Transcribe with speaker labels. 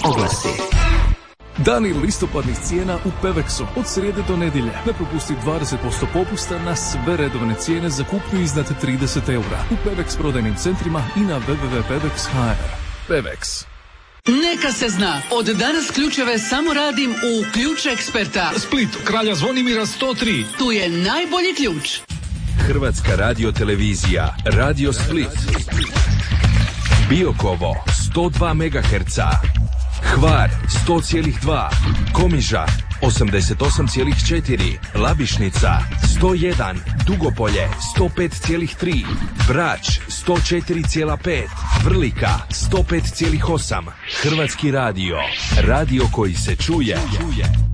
Speaker 1: oglasi.
Speaker 2: Dani listopadnih cijena u Pevexu od srijede do nedjelje. Ne propusti 20% popusta na sve redovne cijene za kupnju iznad 30 eura u Pevex prodajnim centrima i na www.pevex.hr. Pevex.
Speaker 3: Neka se zna, od danas ključeve samo radim u Ključ Eksperta.
Speaker 4: Split, Kralja Zvonimira 103.
Speaker 3: Tu je najbolji ključ.
Speaker 5: Hrvatska radiotelevizija, Radio Split. Biokovo 102 MHz, Hvar 100,2, Komiža 88,4, Labišnica 101, Dugopolje 105,3, Brač 104,5, Vrlika 105,8. Hrvatski radio, radio koji se čuje.